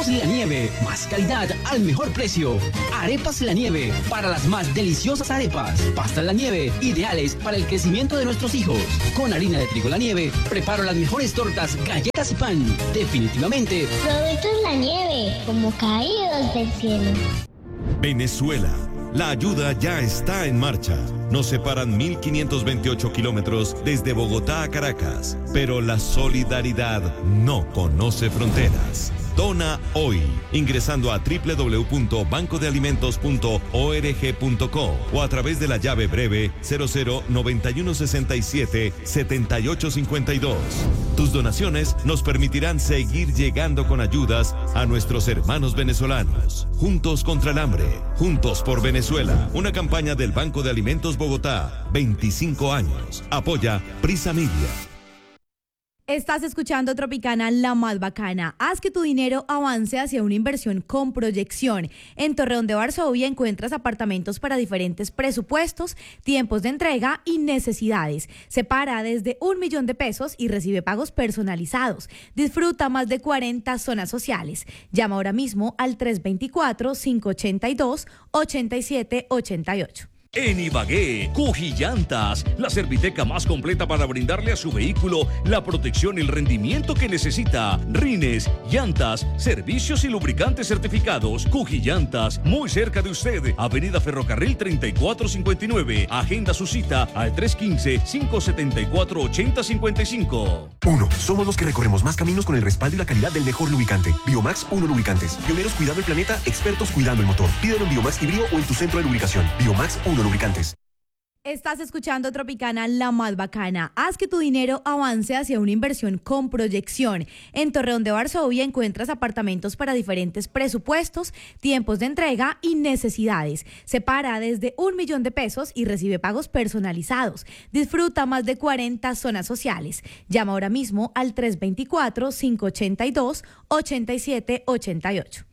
La Nieve, más calidad al mejor precio. Arepas La Nieve, para las más deliciosas arepas. Pastas La Nieve, ideales para el crecimiento de nuestros hijos. Con harina de trigo La Nieve, preparo las mejores tortas, galletas y pan. Definitivamente, Productos La Nieve, como caídos del cielo. Venezuela. La ayuda ya está en marcha. Nos separan 1.528 kilómetros desde Bogotá a Caracas, pero la solidaridad no conoce fronteras. Dona hoy, ingresando a www.bancodealimentos.org.co o a través de la llave breve 0091677852. Tus donaciones nos permitirán seguir llegando con ayudas a nuestros hermanos venezolanos. Juntos contra el hambre, juntos por Venezuela. Una campaña del Banco de Alimentos Bogotá, 25 años. Apoya Prisa Media. Estás escuchando Tropicana, la más bacana. Haz que tu dinero avance hacia una inversión con proyección. En Torreón de Varsovia encuentras apartamentos para diferentes presupuestos, tiempos de entrega y necesidades. Separa desde $1.000.000 y recibe pagos personalizados. Disfruta más de 40 zonas sociales. Llama ahora mismo al 324-582-8788. En Ibagué, Cujillantas, la serviteca más completa para brindarle a su vehículo la protección y el rendimiento que necesita. Rines, llantas, servicios y lubricantes certificados. Cujillantas, muy cerca de usted. Avenida Ferrocarril 3459. Agenda su cita al 315-574-8055. Somos los que recorremos más caminos con el respaldo y la calidad del mejor lubricante. Biomax 1 Lubricantes. Pioneros cuidando el planeta, expertos cuidando el motor. Pídelo en Biomax Híbrido o en tu centro de lubricación. Biomax 1 Lubricantes. Estás escuchando Tropicana, la más bacana. Haz que tu dinero avance hacia una inversión con proyección. En Torreón de Varsovia encuentras apartamentos para diferentes presupuestos, tiempos de entrega y necesidades. Separa desde $1.000.000 y recibe pagos personalizados. Disfruta más de 40 zonas sociales. Llama ahora mismo al 324-582-8788.